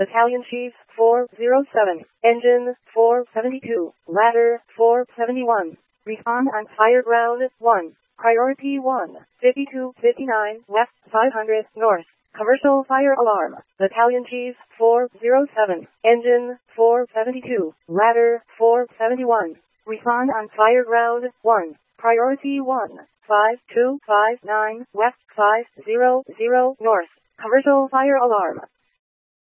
Battalion Chief 407, Engine 472, Ladder 471. Respond on fire ground 1. Priority 1, 5259 West 500 North. Commercial fire alarm. Battalion Chief 407, Engine 472, Ladder 471. Respond on fire ground 1. Priority 1, 5259 West 500 North. Commercial fire alarm.